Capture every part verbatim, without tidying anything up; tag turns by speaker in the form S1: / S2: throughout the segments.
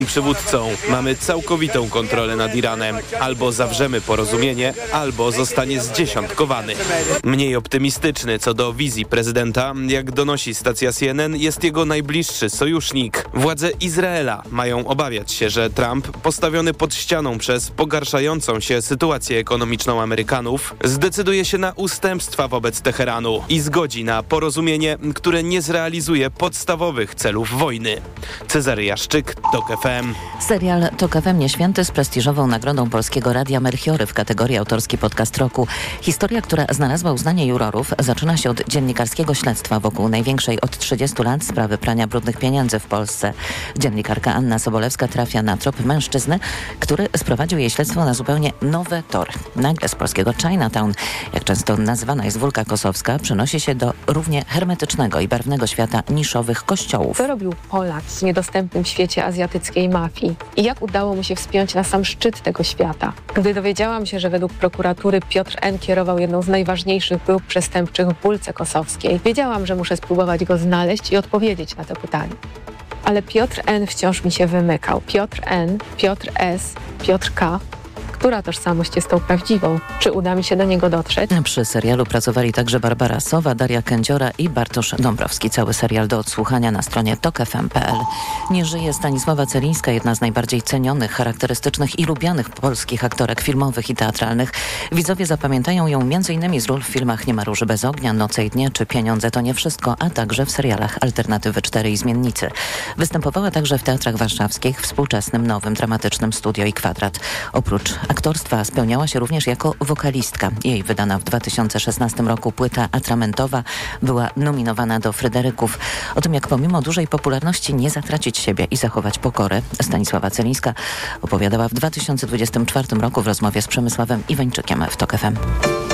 S1: przywódcą. Mamy całkowitą kontrolę nad Iranem. Albo zawrzemy porozumienie, albo zostanie zdziesiątkowany. Mniej optymistyczny co do wizji prezydenta, jak donosi stacja C N N, jest jego najbliższy sojusznik. Władze Izraela mają obawiać się, że Trump, postawiony pod ścianą przez pogarszającą się sytuację ekonomiczną Amerykanów, zdecyduje się na ustępstwa wobec Teheranu i zgodzi na porozumienie, które nie zrealizuje podstawowych celów wojny. Cezary Jaszczyk, TOK F M.
S2: Serial TOK F M Nieświęty z prestiżową nagrodą Polskiego Radia Melchiory w kategorii autorski podcast roku. Historia, która znalazła uznanie jurorów, zaczyna się od dziennikarskiego śledztwa wokół największej od trzydziestu lat sprawy prania brudnych pieniędzy w Polsce. Dziennikarka Anna Sobolewska trafia na trop mężczyzny, który sprowadził jej śledztwo na zupełnie nowe tory. Nagle z polskiego Chinatown, jak często nazywana jest Wólka Kosowska, przenosi się do równie hermetycznego i barwnego świata niszowych kościołów.
S3: Co robił Polak w niedostępnym świecie azjatyckiej mafii i jak udało mu się wspiąć na sam szczyt tego świata? Gdy dowiedziałam się, że według prokuratury Piotr N. kierował jedną z najważniejszych grup przestępczych w Wólce Kosowskiej, wiedziałam, że muszę spróbować go znaleźć i odpowiedzieć na to pytanie. Ale Piotr N. wciąż mi się wymykał. Piotr N., Piotr S., Piotr K. Która tożsamość jest tą prawdziwą? Czy uda mi się do niego dotrzeć?
S2: Przy serialu pracowali także Barbara Sowa, Daria Kędziora i Bartosz Dąbrowski. Cały serial do odsłuchania na stronie tok f m kropka p l. Nie żyje Stanisława Celińska, jedna z najbardziej cenionych, charakterystycznych i lubianych polskich aktorek filmowych i teatralnych. Widzowie zapamiętają ją między innymi z ról w filmach Nie ma róży bez ognia, Noce i dnie czy Pieniądze to nie wszystko, a także w serialach Alternatywy cztery i Zmiennicy. Występowała także w teatrach warszawskich, współczesnym, nowym, dramatycznym Studio i Kwadrat. Oprócz aktorstwa spełniała się również jako wokalistka. Jej wydana w dwa tysiące szesnastym roku płyta Atramentowa była nominowana do Fryderyków. O tym, jak pomimo dużej popularności nie zatracić siebie i zachować pokorę, Stanisława Celińska opowiadała w dwa tysiące dwudziestym czwartym roku w rozmowie z Przemysławem Iwańczykiem w TOK F M.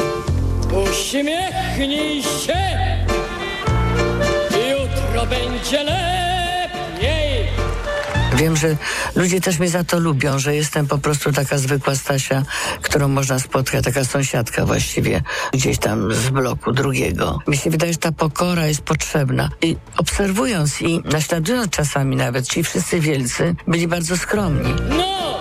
S4: Uśmiechnij się, jutro będzie lepiej.
S5: Wiem, że ludzie też mnie za to lubią, że jestem po prostu taka zwykła Stasia, którą można spotkać, taka sąsiadka właściwie, gdzieś tam z bloku drugiego. Mi się wydaje, że ta pokora jest potrzebna. I obserwując i naśladując czasami nawet, ci wszyscy wielcy byli bardzo skromni.
S4: No!